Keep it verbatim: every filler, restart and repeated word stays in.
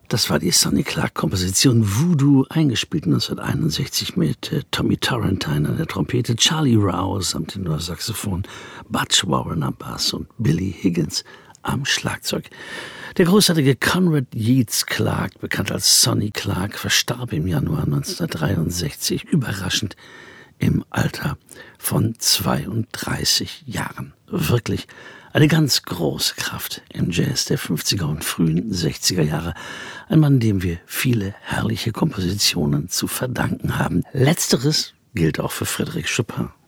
Das war die Sonny Clark-Komposition Voodoo, eingespielt neunzehnhunderteinundsechzig mit äh, Tommy Torrentine an der Trompete, Charlie Rouse am Tenorsaxophon, Butch Warren am Bass und Billy Higgins am Schlagzeug. Der großartige Conrad Yeats Clark, bekannt als Sonny Clark, verstarb im Januar neunzehnhundertdreiundsechzig, überraschend im Alter von zweiunddreißig Jahren. Wirklich eine ganz große Kraft im Jazz der fünfziger und frühen sechziger Jahre. Ein Mann, dem wir viele herrliche Kompositionen zu verdanken haben. Letzteres gilt auch für Frédéric Chopin.